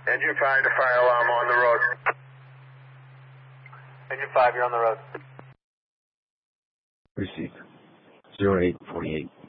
Engine 5 to fire alarm on the road. Engine 5, you're on the road. Received. 0848.